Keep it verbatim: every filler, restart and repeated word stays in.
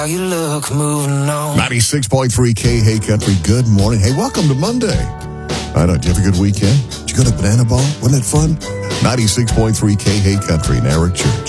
How you look moving on. ninety-six point three K Hey Country. Good morning. Hey, welcome to Monday. I know. Did you have a good weekend? Did you go to Banana Ball? Wasn't it fun? ninety-six point three K Hey Country in Eric Church.